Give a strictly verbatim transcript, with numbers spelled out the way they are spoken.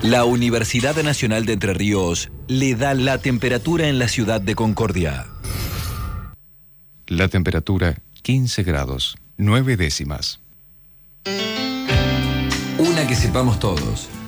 La Universidad Nacional de Entre Ríos le da la temperatura en la ciudad de Concordia. La temperatura quince grados, nueve décimas. Una que sepamos todos.